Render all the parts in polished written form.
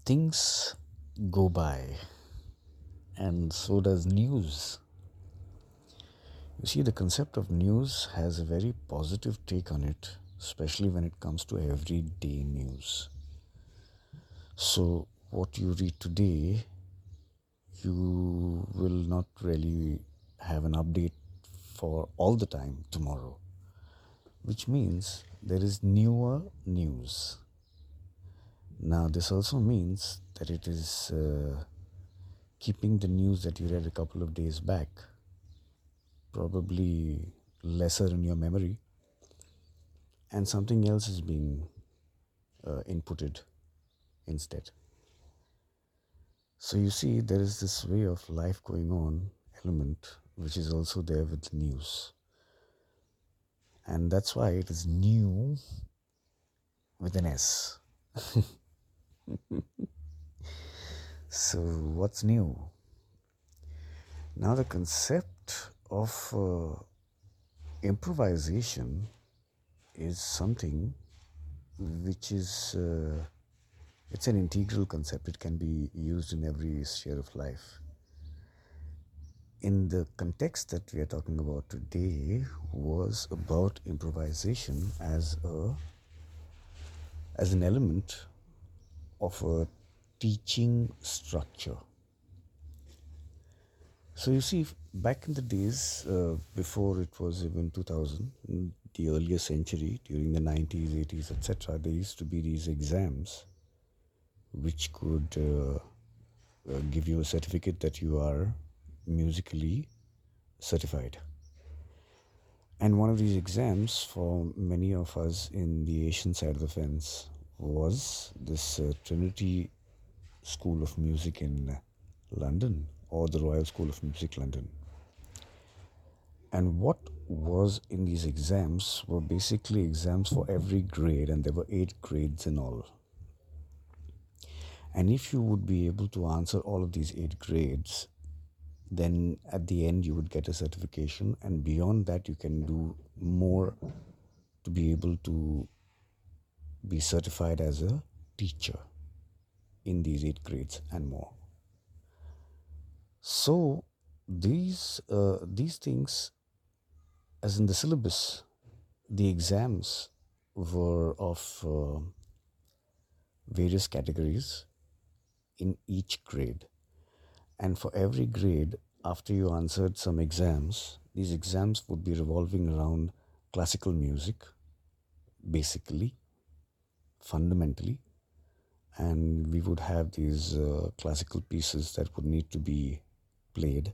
Things go by, and so does news. You see, the concept of news has a very positive take on it, especially when it comes to everyday news. So, what you read today, you will not really have an update for all the time tomorrow, which means there is newer news. Now, this also means that it is keeping the news that you read a couple of days back probably lesser in your memory, and something else is being inputted instead. So you see, there is this way of life going on element which is also there with the news, and that's why it is new with an S. So what's new? Now the concept of improvisation is something which is it's an integral concept. It can be used in every sphere of life. In the context that we are talking about today was about improvisation as an element of a teaching structure. So you see, back in the days before it was even 2000, in the earlier century, during the 90s, 80s, etc., there used to be these exams which could give you a certificate that you are musically certified. And one of these exams for many of us in the Asian side of the fence was this Trinity School of Music in London, or the Royal School of Music London. And what was in these exams were basically exams for every grade, and there were 8 grades in all. And if you would be able to answer all of these 8 grades, then at the end you would get a certification, and beyond that you can do more to be able to be certified as a teacher in these 8 grades and more. So these things, as in the syllabus, the exams were of various categories in each grade. And for every grade, after you answered some exams, these exams would be revolving around classical music, basically, fundamentally. And we would have these classical pieces that would need to be played.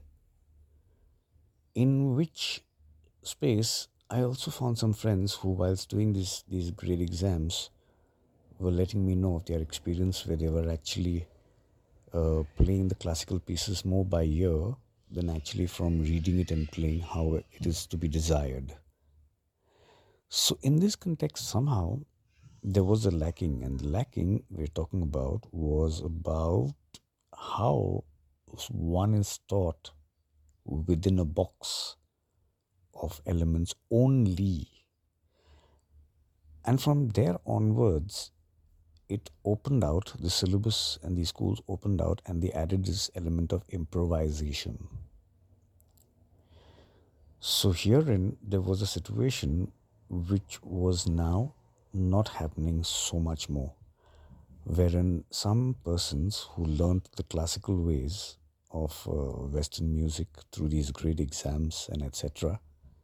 In which space, I also found some friends who, whilst doing these grade exams, were letting me know of their experience where they were actually playing the classical pieces more by ear than actually from reading it and playing how it is to be desired. So in this context, somehow, there was a lacking, and the lacking we're talking about was about how one is taught within a box of elements only. And from there onwards, it opened out, the syllabus and the schools opened out, and they added this element of improvisation. So herein, there was a situation which was now not happening so much more, wherein some persons who learnt the classical ways of Western music through these grade exams and etc.,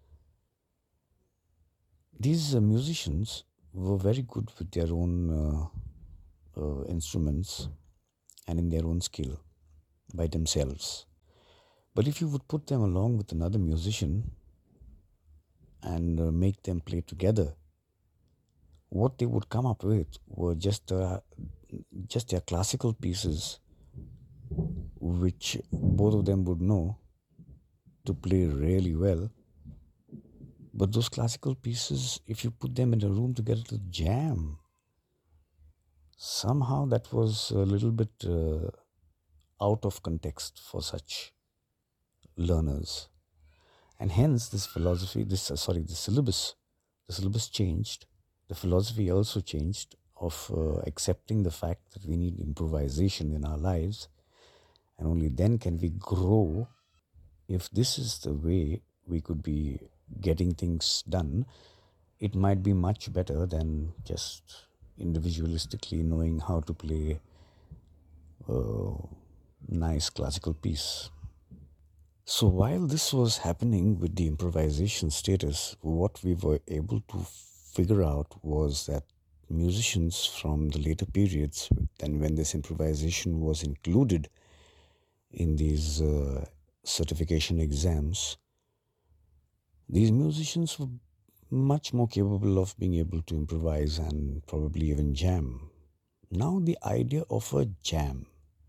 these musicians were very good with their own instruments and in their own skill by themselves. But if you would put them along with another musician and make them play together, what they would come up with were just their classical pieces, which both of them would know to play really well. But those classical pieces, if you put them in a room together to jam, somehow that was a little bit out of context for such learners. And hence this philosophy, the syllabus changed. The philosophy also changed of accepting the fact that we need improvisation in our lives, and only then can we grow. If this is the way we could be getting things done, it might be much better than just individualistically knowing how to play a nice classical piece. So while this was happening with the improvisation status, what we were able to figure out was that musicians from the later periods, and when this improvisation was included in these certification exams, these musicians were much more capable of being able to improvise and probably even jam. Now, the idea of a jam.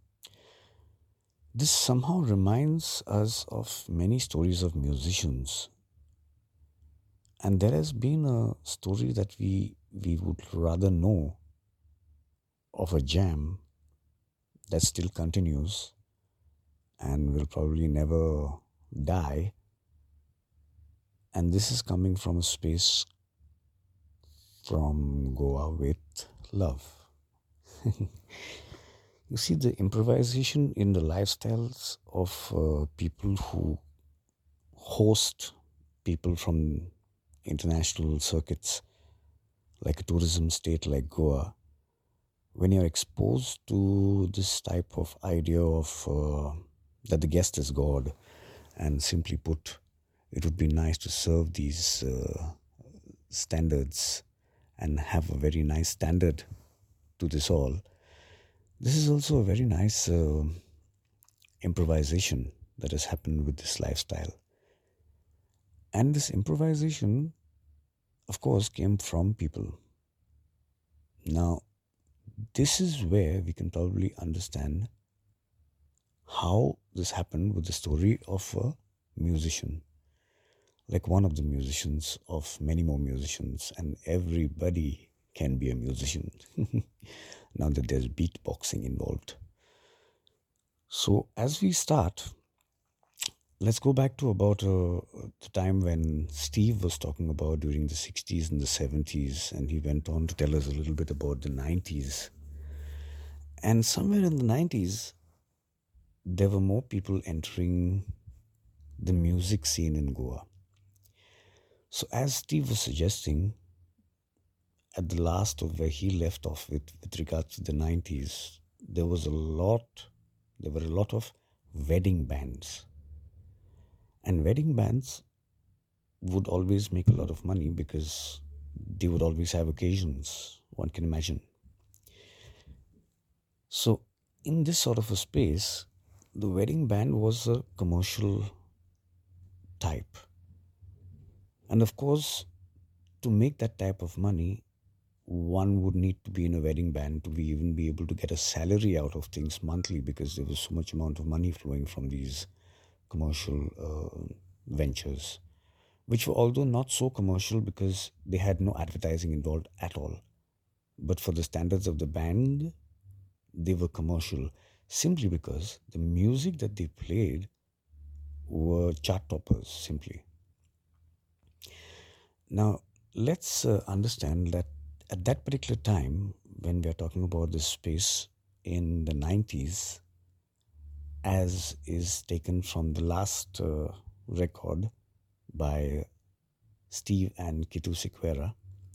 This somehow reminds us of many stories of musicians. And there has been a story that we would rather know of a jam that still continues and will probably never die. And this is coming from a space from Goa with love. You see, the improvisation in the lifestyles of people who host people from international circuits, like a tourism state like Goa, when you're exposed to this type of idea of that the guest is God, and simply put, it would be nice to serve these standards and have a very nice standard to this all. This is also a very nice improvisation that has happened with this lifestyle. And this improvisation, of course, came from people. Now, this is where we can probably understand how this happened with the story of a musician. Like one of the musicians of many more musicians, and everybody can be a musician now that there's beatboxing involved. So, as we start, let's go back to about the time when Steve was talking about during the 60s and the 70s, and he went on to tell us a little bit about the 90s. And somewhere in the 90s, there were more people entering the music scene in Goa. So, as Steve was suggesting, at the last of where he left off with regards to the 90s, there were a lot of wedding bands. And wedding bands would always make a lot of money because they would always have occasions, one can imagine. So, in this sort of a space, the wedding band was a commercial type. And of course, to make that type of money, one would need to be in a wedding band to even be able to get a salary out of things monthly, because there was so much amount of money flowing from these commercial ventures, which were although not so commercial because they had no advertising involved at all. But for the standards of the band, they were commercial simply because the music that they played were chart toppers simply. Now, let's understand that at that particular time, when we are talking about this space in the 90s, as is taken from the last record by Steve and Kitu Sequeira.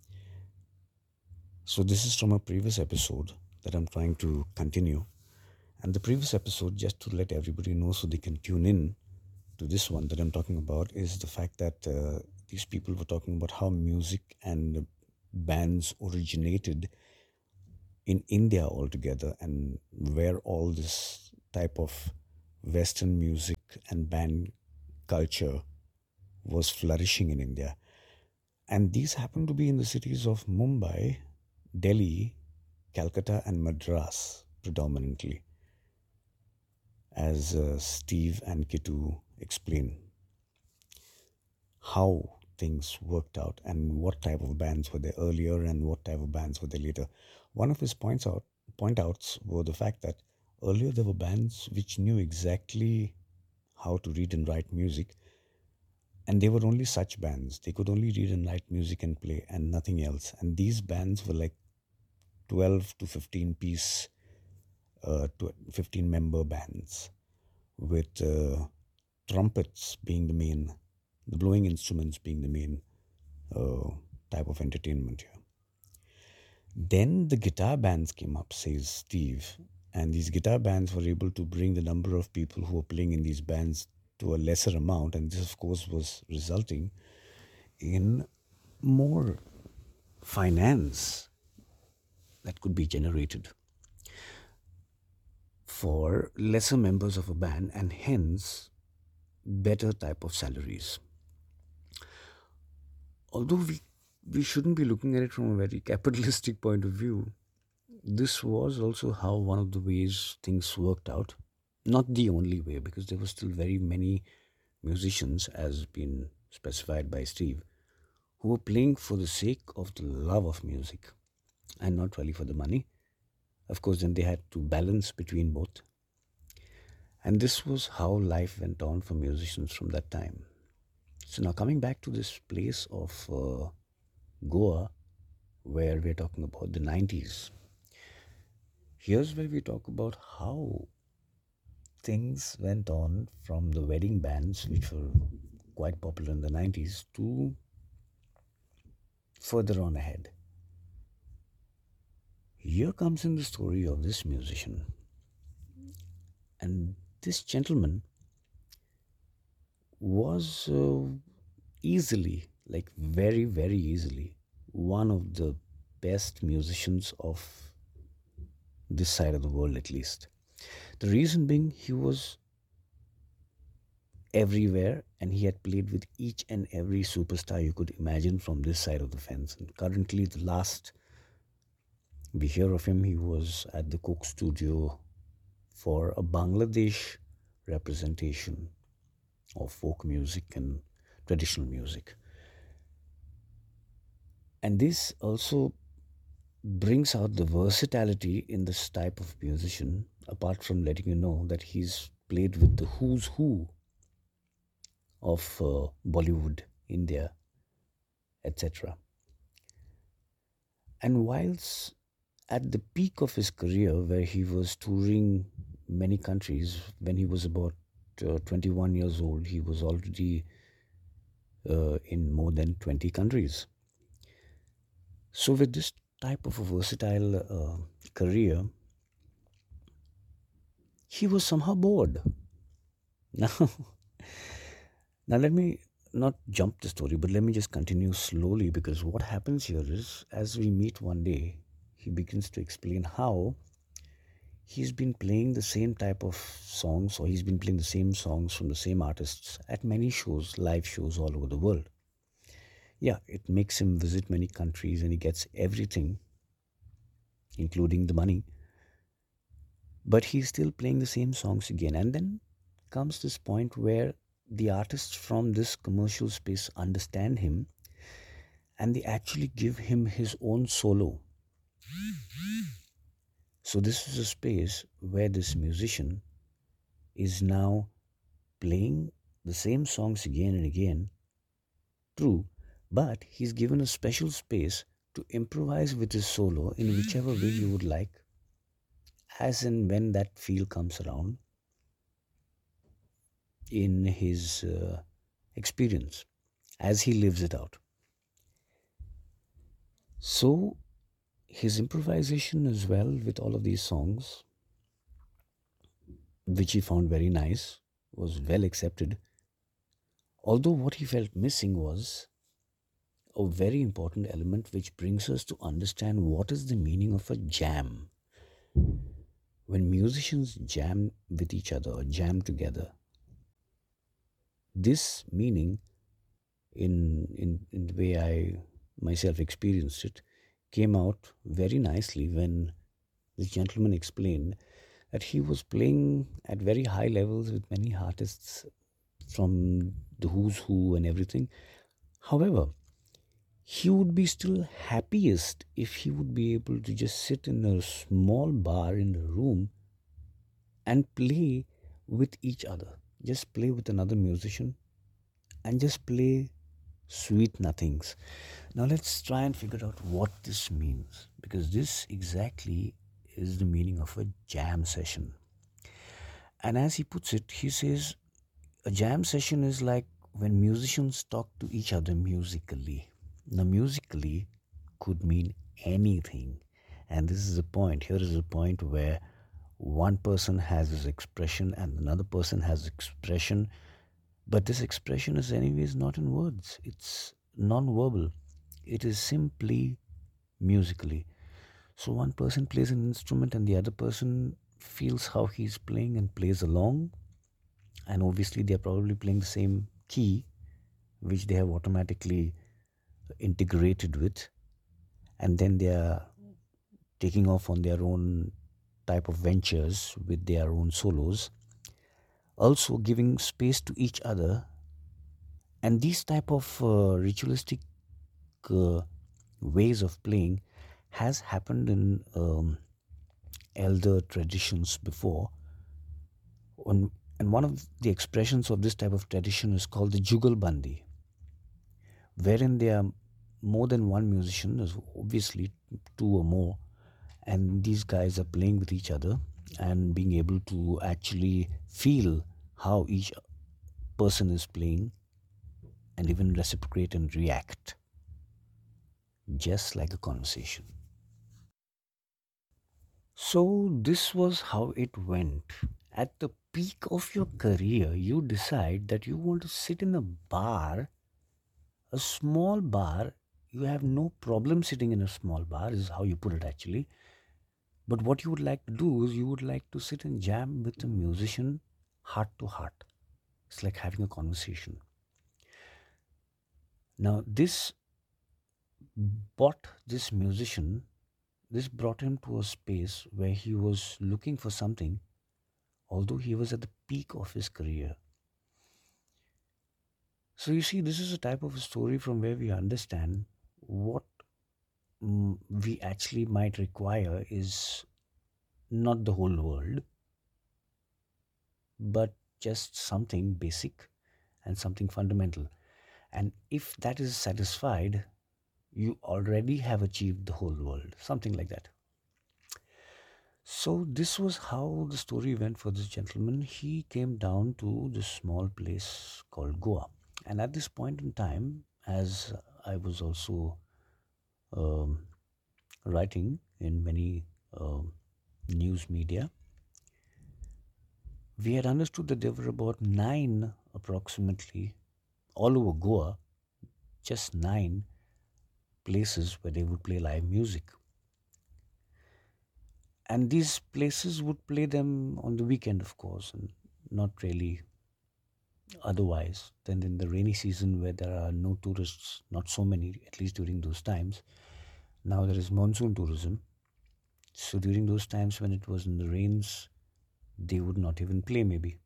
So, this is from a previous episode that I'm trying to continue. And the previous episode, just to let everybody know so they can tune in to this one that I'm talking about, is the fact that these people were talking about how music and bands originated in India altogether, and where all this type of Western music and band culture was flourishing in India. And these happened to be in the cities of Mumbai, Delhi, Calcutta, and Madras predominantly, as Steve and Kitu explain how things worked out and what type of bands were there earlier and what type of bands were there later. One of his point outs were the fact that earlier there were bands which knew exactly how to read and write music, and they were only such bands. They could only read and write music and play and nothing else. And these bands were like 12 to 15 piece, 15 member bands with trumpets being the main, the blowing instruments being the main uh, type of entertainment here. Then the guitar bands came up, says Steve, and these guitar bands were able to bring the number of people who were playing in these bands to a lesser amount, and this, of course, was resulting in more finance that could be generated for lesser members of a band, and hence better type of salaries. Although we shouldn't be looking at it from a very capitalistic point of view, this was also how one of the ways things worked out. Not the only way, because there were still very many musicians, as been specified by Steve, who were playing for the sake of the love of music and not really for the money. Of course, then they had to balance between both. And this was how life went on for musicians from that time. So now coming back to this place of Goa, where we're talking about the 90s, here's where we talk about how things went on from the wedding bands, which were quite popular in the 90s, to further on ahead. Here comes in the story of this musician. And this gentleman was easily, like very, very easily, one of the best musicians of this side of the world, at least. The reason being, he was everywhere and he had played with each and every superstar you could imagine from this side of the fence. And currently, the last we hear of him, he was at the Coke Studio for a Bangladesh representation of folk music and traditional music. And this also brings out the versatility in this type of musician, apart from letting you know that he's played with the who's who of Bollywood, India, etc. And whilst at the peak of his career, where he was touring many countries, when he was about 21 years old, he was already in more than 20 countries. So, with this type of a versatile career, he was somehow bored. Now, now let me not jump the story, but let me just continue slowly, because what happens here is, as we meet one day, he begins to explain how he's been playing the same type of songs, or he's been playing the same songs from the same artists at many shows, live shows all over the world. Yeah, it makes him visit many countries and he gets everything, including the money. But he's still playing the same songs again. And then comes this point where the artists from this commercial space understand him and they actually give him his own solo. So, this is a space where this musician is now playing the same songs again and again, true, but he's given a special space to improvise with his solo in whichever way you would like, as and when that feel comes around in his experience, as he lives it out. So, his improvisation as well with all of these songs, which he found very nice, was well accepted. Although what he felt missing was a very important element which brings us to understand what is the meaning of a jam. When musicians jam with each other or jam together, this meaning, in the way I myself experienced it, came out very nicely when this gentleman explained that he was playing at very high levels with many artists from the who's who and everything. However, he would be still happiest if he would be able to just sit in a small bar in the room and play with each other. Just play with another musician and just play sweet nothings. Now let's try and figure out what this means, because this exactly is the meaning of a jam session. And as he puts it, he says a jam session is like when musicians talk to each other musically. Now, musically could mean anything. And this is the point. Here is the point where one person has his expression and another person has expression, but this expression is, anyways, not in words, it's non verbal, it is simply musically. So, one person plays an instrument and the other person feels how he's playing and plays along, and obviously they're probably playing the same key which they have automatically integrated with, and then they are taking off on their own type of ventures with their own solos, also giving space to each other. And these type of ritualistic uh, ways of playing has happened in elder traditions before. And one of the expressions of this type of tradition is called the jugalbandi, wherein there are more than one musician, there's obviously two or more, and these guys are playing with each other and being able to actually feel how each person is playing and even reciprocate and react, just like a conversation. So, this was how it went. At the peak of your career, you decide that you want to sit in a bar, a small bar. You have no problem sitting in a small bar, is how you put it actually. But what you would like to do is you would like to sit and jam with a musician heart to heart. It's like having a conversation. Now, this brought this musician, this brought him to a space where he was looking for something, although he was at the peak of his career. So, you see, this is a type of a story from where we understand what we actually might require is not the whole world, but just something basic and something fundamental. And if that is satisfied, you already have achieved the whole world, something like that. So, this was how the story went for this gentleman. He came down to this small place called Goa. And at this point in time, as I was also um, writing in many news media, we had understood that there were about nine approximately all over Goa, just nine places where they would play live music. And these places would play them on the weekend, of course, and not really otherwise. Then in the rainy season, where there are no tourists, not so many, at least during those times. Now there is monsoon tourism. So during those times when it was in the rains, they would not even play, maybe.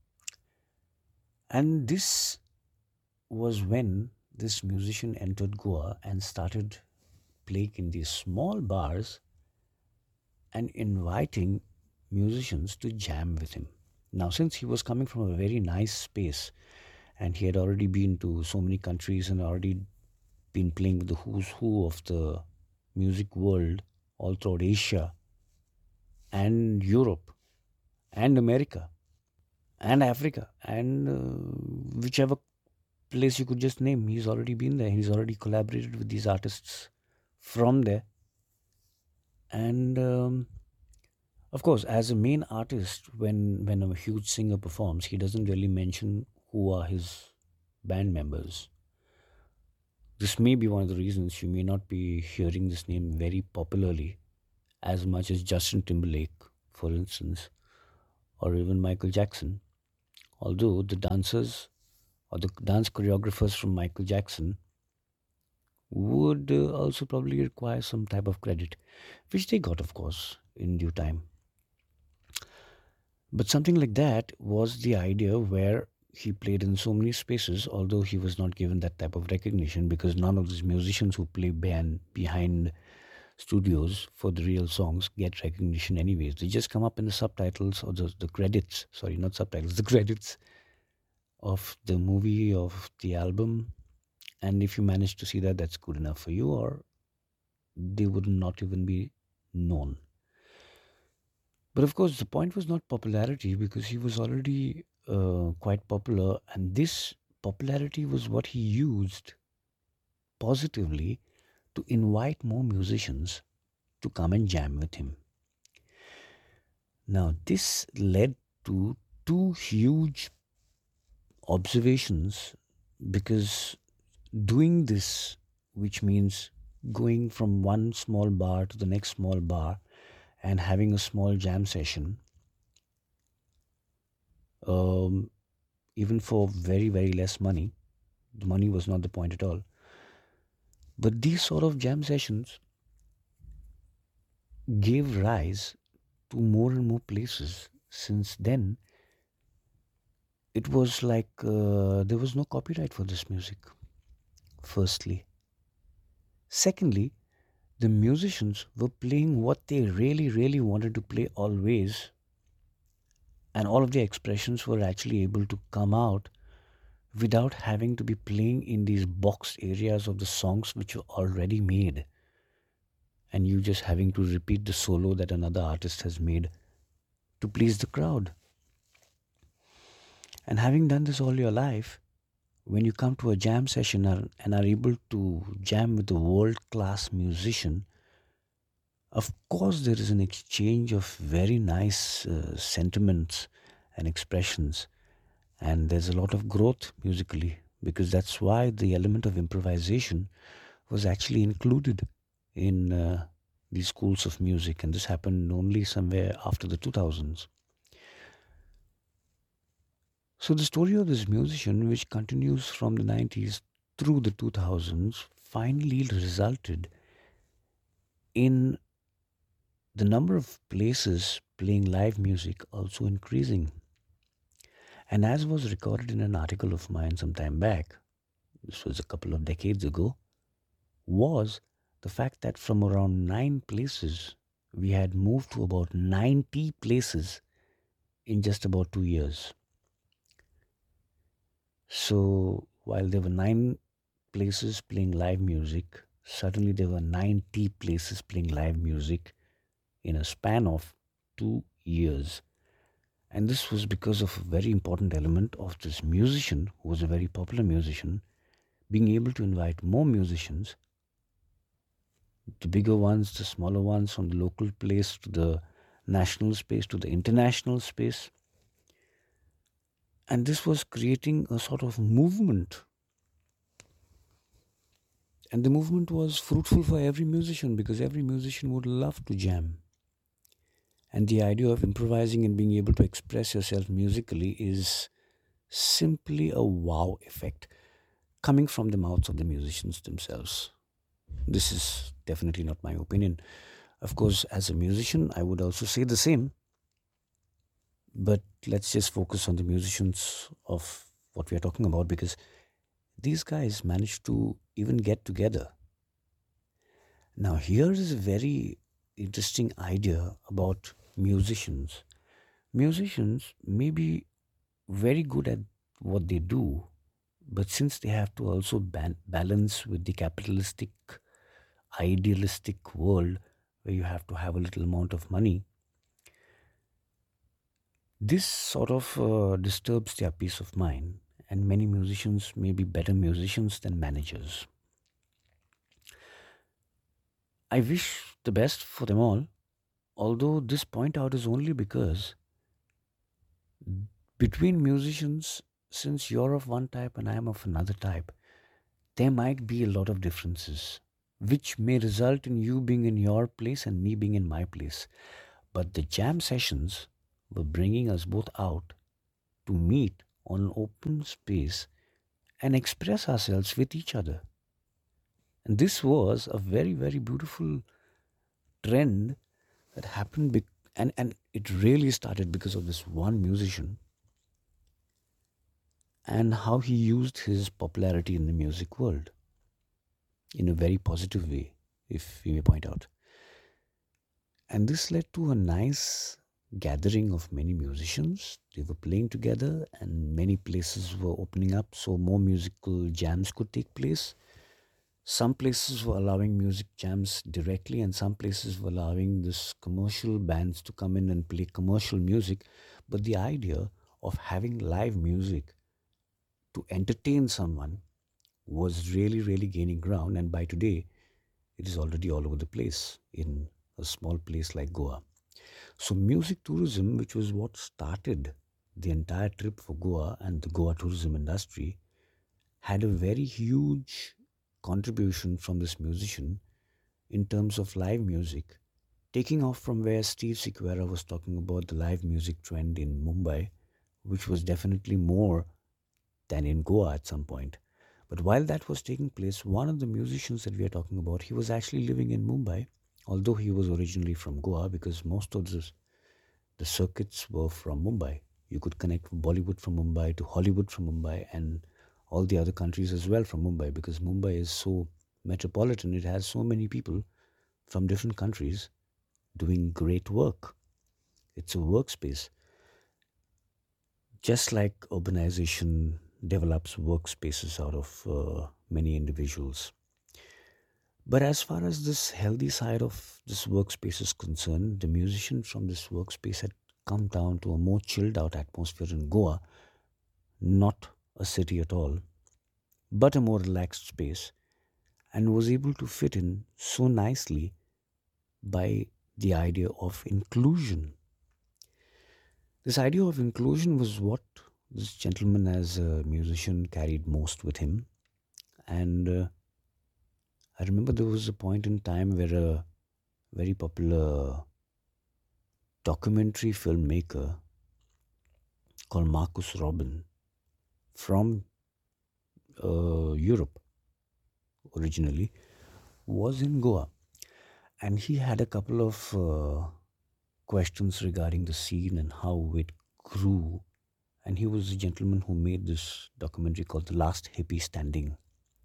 And this was when this musician entered Goa and started playing in these small bars and inviting musicians to jam with him. Now, since he was coming from a very nice space and he had already been to so many countries and already been playing with the who's who of the music world all throughout Asia and Europe and America and Africa and whichever place you could just name, he's already been there. He's already collaborated with these artists from there. And of course, as a main artist, when a huge singer performs, he doesn't really mention who are his band members. This may be one of the reasons you may not be hearing this name very popularly as much as Justin Timberlake, for instance, or even Michael Jackson. Although the dancers or the dance choreographers from Michael Jackson would also probably require some type of credit, which they got, of course, in due time. But something like that was the idea where he played in so many spaces, although he was not given that type of recognition because none of these musicians who play band behind studios for the real songs get recognition anyways. They just come up in the subtitles or the credits, sorry, not subtitles, the credits of the movie, of the album, And if you manage to see that, that's good enough for you, or they would not even be known. But of course, the point was not popularity, because he was already quite popular, and this popularity was what he used positively to invite more musicians to come and jam with him. Now, this led to two huge observations, because doing this, which means going from one small bar to the next small bar and having a small jam session, um, even for very, very less money, the money was not the point at all. But these sort of jam sessions gave rise to more and more places. Since then, it was like there was no copyright for this music, firstly. Secondly, the musicians were playing what they really, really wanted to play always, and all of their expressions were actually able to come out without having to be playing in these boxed areas of the songs which were already made, and you just having to repeat the solo that another artist has made to please the crowd. And having done this all your life, when you come to a jam session and are able to jam with a world class musician, of course, there is an exchange of very nice sentiments and expressions, and there's a lot of growth musically, because that's why the element of improvisation was actually included in these schools of music, and this happened only somewhere after the 2000s. So, the story of this musician, which continues from the 90s through the 2000s, finally resulted in the number of places playing live music also increasing. And as was recorded in an article of mine some time back, this was a couple of decades ago, was the fact that from around 9 places, we had moved to about 90 places in just about 2 years. So while there were 9 places playing live music, suddenly there were 90 places playing live music in a span of 2 years. And this was because of a very important element of this musician, who was a very popular musician, being able to invite more musicians, the bigger ones, the smaller ones, from the local place to the national space to the international space. And this was creating a sort of movement. And the movement was fruitful for every musician, because every musician would love to jam. And the idea of improvising and being able to express yourself musically is simply a wow effect coming from the mouths of the musicians themselves. This is definitely not my opinion. Of course, as a musician, I would also say the same. But let's just focus on the musicians of what we are talking about, because these guys managed to even get together. Now, here is a very interesting idea about musicians. Musicians may be very good at what they do, but since they have to also balance with the capitalistic, idealistic world where you have to have a little amount of money, this sort of disturbs their peace of mind, and many musicians may be better musicians than managers. I wish the best for them all, although this point out is only because between musicians, since you're of one type and I'm of another type, there might be a lot of differences, which may result in you being in your place and me being in my place. But the jam sessions were bringing us both out to meet on an open space and express ourselves with each other. And this was a very, very beautiful trend that happened, and it really started because of this one musician and how he used his popularity in the music world in a very positive way, if we may point out. And this led to a nice gathering of many musicians. They were playing together, and many places were opening up so more musical jams could take place. Some places were allowing music jams directly, and some places were allowing this commercial bands to come in and play commercial music. But the idea of having live music to entertain someone was really, really gaining ground. And by today, it is already all over the place in a small place like Goa. So, music tourism, which was what started the entire trip for Goa and the Goa tourism industry, had a very huge contribution from this musician in terms of live music, taking off from where Steve Sequeira was talking about the live music trend in Mumbai, which was definitely more than in Goa at some point. But while that was taking place, one of the musicians that we are talking about, he was actually living in Mumbai, although he was originally from Goa, because most of the circuits were from Mumbai. You could connect Bollywood from Mumbai to Hollywood from Mumbai and all the other countries as well from Mumbai, because Mumbai is so metropolitan. It has so many people from different countries doing great work. It's a workspace. Just like urbanization develops workspaces out of many individuals. But as far as this healthy side of this workspace is concerned, the musicians from this workspace had come down to a more chilled out atmosphere in Goa, not a city at all, but a more relaxed space, and was able to fit in so nicely by the idea of inclusion. This idea of inclusion was what this gentleman, as a musician, carried most with him. And I remember there was a point in time where a very popular documentary filmmaker called Marcus Robin from Europe originally was in Goa, and he had a couple of questions regarding the scene and how it grew. And he was the gentleman who made this documentary called The Last Hippie Standing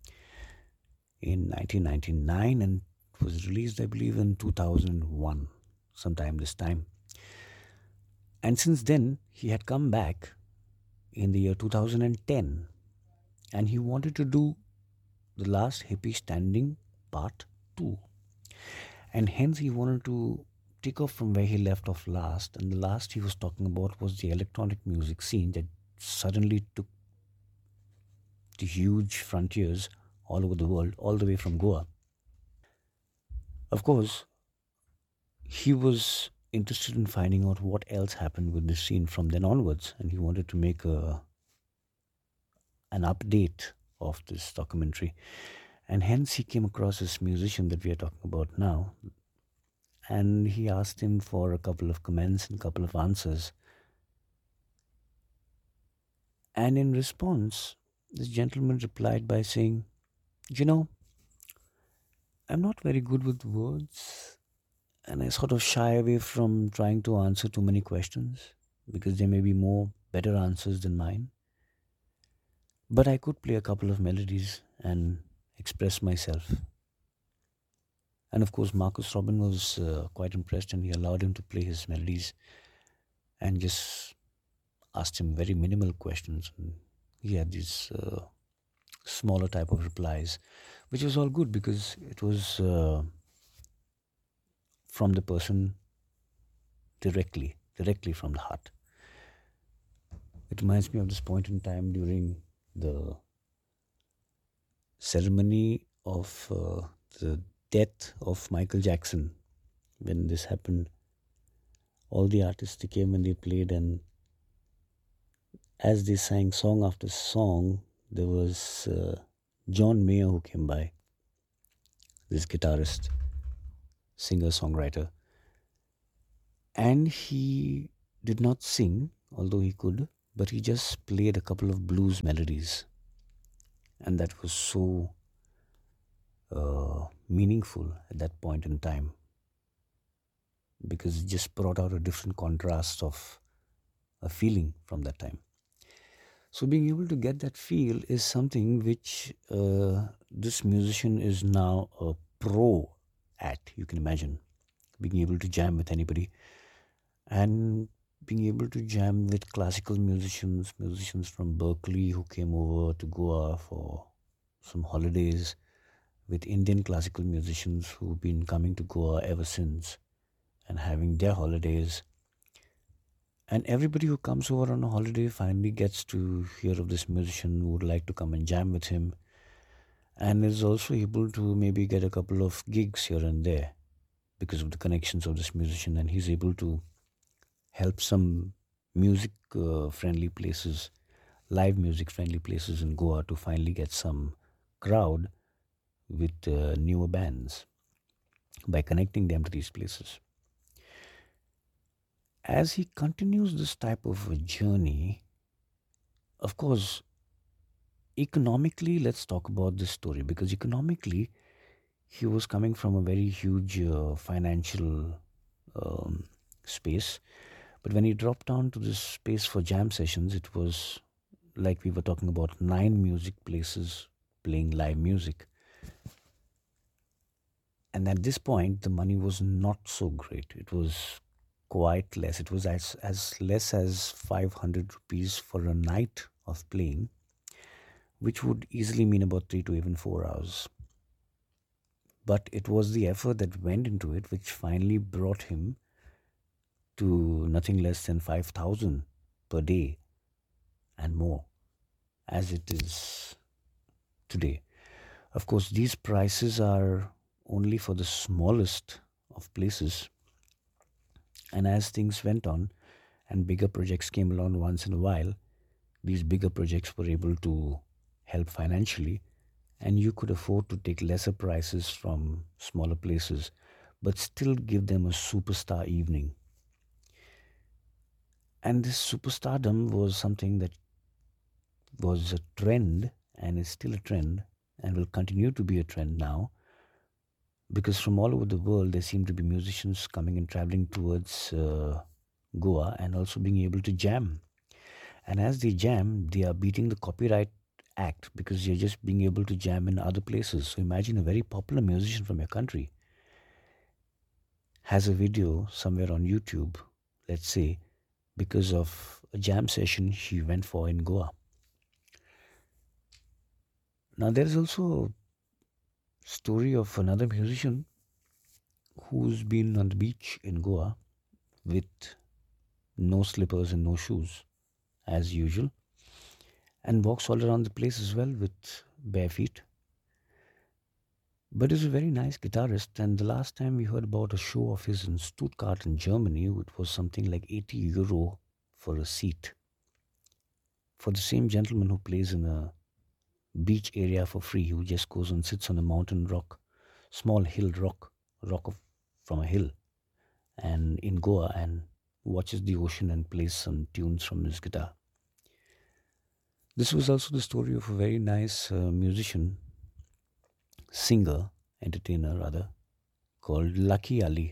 in 1999, and it was released, I believe, in 2001, sometime this time. And since then, he had come back in the year 2010, and he wanted to do The Last Hippie Standing Part 2. And hence, he wanted to take off from where he left off last. And the last he was talking about was the electronic music scene that suddenly took the huge frontiers all over the world, all the way from Goa. Of course, he was interested in finding out what else happened with this scene from then onwards, and he wanted to make an update of this documentary. And hence, he came across this musician that we are talking about now, and he asked him for a couple of comments and a couple of answers. And in response, this gentleman replied by saying, "You know, I'm not very good with words, and I sort of shy away from trying to answer too many questions because there may be more better answers than mine. But I could play a couple of melodies and express myself." And of course, Marcus Robin was quite impressed, and he allowed him to play his melodies and just asked him very minimal questions. And he had these smaller type of replies, which was all good because it was from the person directly from the heart. It reminds me of this point in time during the ceremony of the death of Michael Jackson. When this happened, all the artists, they came and they played, and as they sang song after song, there was John Mayer who came by, this guitarist, singer, songwriter, and he did not sing, although he could, but he just played a couple of blues melodies, and that was so meaningful at that point in time because it just brought out a different contrast of a feeling from that time. So being able to get that feel is something which this musician is now a pro at. You can imagine being able to jam with anybody. and being able to jam with classical musicians from Berkeley who came over to Goa for some holidays, with Indian classical musicians who've been coming to Goa ever since and having their holidays. And everybody who comes over on a holiday finally gets to hear of this musician who would like to come and jam with him, and is also able to maybe get a couple of gigs here and there because of the connections of this musician. And he's able to help some music friendly places, live music friendly places in Goa to finally get some crowd with newer bands by connecting them to these places. As he continues this type of a journey, of course, economically, let's talk about this story, because economically, he was coming from a very huge financial um, space. But when he dropped down to this space for jam sessions, it was like we were talking about nine music places playing live music. And at this point, the money was not so great. It was quite less. It was as less as 500 rupees for a night of playing, which would easily mean about 3 to even 4 hours. But it was the effort that went into it which finally brought him to nothing less than 5,000 per day and more, as it is today. Of course, these prices are only for the smallest of places, and as things went on and bigger projects came along once in a while, these bigger projects were able to help financially, and you could afford to take lesser prices from smaller places but still give them a superstar evening. And this superstardom was something that was a trend and is still a trend and will continue to be a trend now, because from all over the world there seem to be musicians coming and traveling towards Goa and also being able to jam. And as they jam, they are beating the copyright act because you're just being able to jam in other places. So imagine a very popular musician from your country has a video somewhere on YouTube, let's say, because of a jam session she went for in Goa. Now there is also a story of another musician who's been on the beach in Goa with no slippers and no shoes as usual, and walks all around the place as well with bare feet. But he's a very nice guitarist, and the last time we heard about a show of his in Stuttgart in Germany, it was something like €80 for a seat for the same gentleman who plays in a beach area for free, who just goes and sits on a mountain rock, small hill rock from a hill, and in Goa, and watches the ocean and plays some tunes from his guitar. This was also the story of a very nice musician, singer, entertainer rather, called Lucky Ali,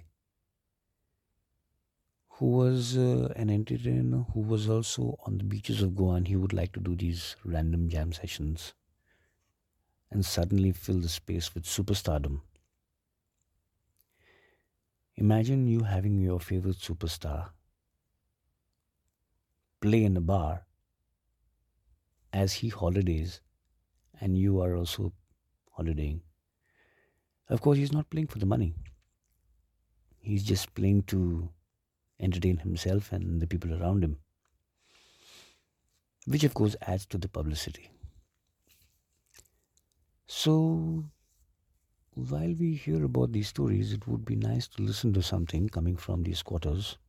who was an entertainer who was also on the beaches of Goa, and he would like to do these random jam sessions and suddenly fill the space with superstardom. Imagine you having your favorite superstar play in a bar as he holidays and you are also holidaying. Of course, he's not playing for the money. He's just playing to entertain himself and the people around him, which of course adds to the publicity. So, while we hear about these stories, it would be nice to listen to something coming from these quarters